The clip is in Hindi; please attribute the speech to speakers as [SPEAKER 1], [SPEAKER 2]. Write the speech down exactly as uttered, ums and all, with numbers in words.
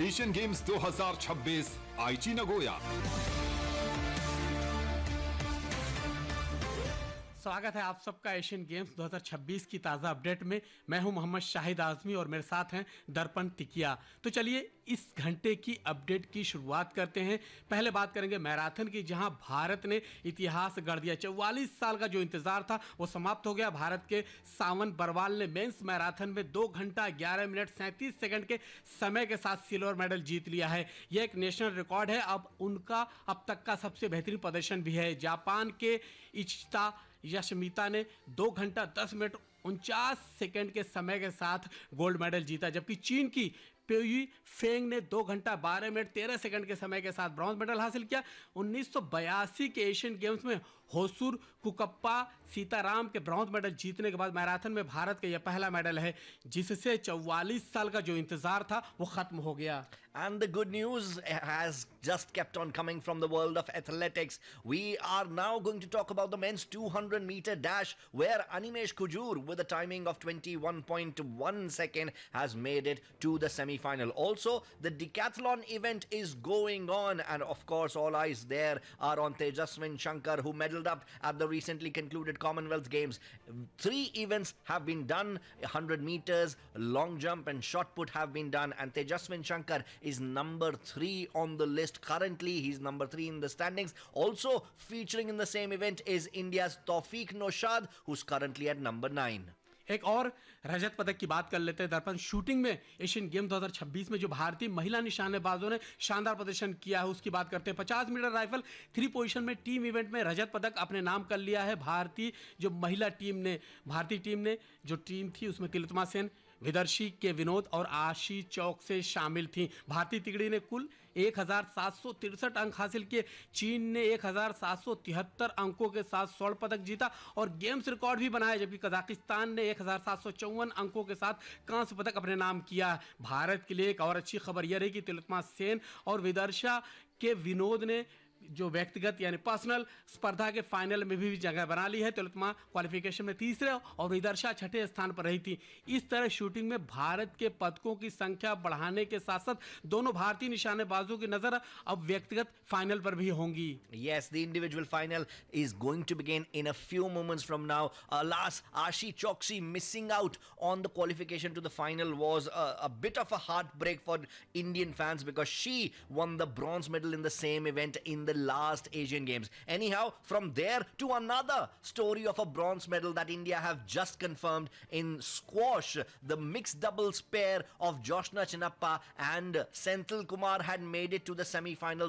[SPEAKER 1] एशियन गेम्स दो हज़ार छब्बीस आईची नगोया।
[SPEAKER 2] स्वागत है आप सबका एशियन गेम्स दो हज़ार छब्बीस की ताज़ा अपडेट में। मैं हूं मोहम्मद शाहिद आजमी और मेरे साथ हैं दर्पण टिकिया। तो चलिए इस घंटे की अपडेट की शुरुआत करते हैं। पहले बात करेंगे मैराथन की, जहां भारत ने इतिहास गढ़ दिया। चौवालीस साल का जो इंतजार था वो समाप्त हो गया। भारत के सावन बरवाल ने मेंस मैराथन में दो घंटा ग्यारह मिनट सैंतीस सेकंड के समय के साथ सिल्वर मेडल जीत लिया है। यह एक नेशनल रिकॉर्ड है। अब उनका अब तक का सबसे बेहतरीन प्रदर्शन भी है। जापान के इचिता यशमिता ने दो घंटा दस मिनट उनचास सेकंड के समय के साथ गोल्ड मेडल जीता, जबकि चीन की पेयी फेंग ने दो घंटा बारह मिनट तेरह सेकंड के समय के साथ ब्रॉन्ज मेडल हासिल किया। उन्नीस सौ बयासी के एशियन गेम्स में होसुर कुकप्पा सीताराम के ब्रॉन्ज मेडल जीतने के बाद मैराथन में भारत का यह पहला मेडल है, जिससे चौवालीस साल का जो इंतजार था वो खत्म हो गया।
[SPEAKER 3] And the good news has just kept on coming from the world of athletics. We are now going to talk about the men's two hundred meter dash, where Animesh Kujur, with a timing of twenty-one point one second, has made it to the semi-final. Also, the decathlon event is going on, and of course, all eyes there are on Tejaswin Shankar, who medaled up at the recently concluded Commonwealth Games. Three events have been done: one hundred meters, long jump, and shot put have been done, and Tejaswin Shankar is number three on the list currently. He's number three in the standings. Also featuring in the same event is India's Tawfiq Noshad, who's currently at number nine.
[SPEAKER 2] एक और रजत पदक की बात कर लेते हैं दर्पण। शूटिंग में एशियन गेम दो हज़ार छब्बीस में जो भारतीय महिला निशानेबाजों ने शानदार प्रदर्शन किया है उसकी बात करते हैं। पचास मीटर राइफल थ्री पोजीशन में टीम इवेंट में रजत पदक अपने नाम कर लिया है। भारतीय जो महिला टीम ने भारतीय टीम ने जो टीम थी उसमें तिलोत्तमा सेन, विदर्शी के विनोद और आशी चौक से शामिल थी। भारतीय तिगड़ी ने कुल एक हज़ार सात सौ तिरसठ अंक हासिल किए। चीन ने एक हज़ार सात सौ तिहत्तर अंकों के साथ स्वर्ण पदक जीता और गेम्स रिकॉर्ड भी बनाया, जबकि कजाकिस्तान ने एक हज़ार सात सौ चौवन अंकों के साथ कांस्य पदक अपने नाम किया। भारत के लिए एक और अच्छी खबर यह रही कि तिलोत्तमा सेन और विदर्शा के विनोद ने जो व्यक्तिगत यानी पर्सनल स्पर्धा के फाइनल में भी जगह बना ली है। तिलोत्तमा क्वालिफिकेशन में तीसरे और विदर्शा छठे स्थान पर रही थी। इस तरह शूटिंग में भारत के पदकों की संख्या बढ़ाने के साथ साथ दोनों भारतीय निशानेबाजों की नजर अब व्यक्तिगत फाइनल पर भी होंगी।
[SPEAKER 3] Yes, the individual final is going to begin in a few moments from now. Alas, Ashi Choksi missing out on the qualification to the final was a, a bit of a heartbreak for Indian fans, because she won the bronze medal in the same event in the the last Asian Games. Anyhow, from there to another story of a bronze medal that India have just confirmed in squash. The mixed doubles pair of Joshna Chinappa and Senthil Kumar had made it to the semi-final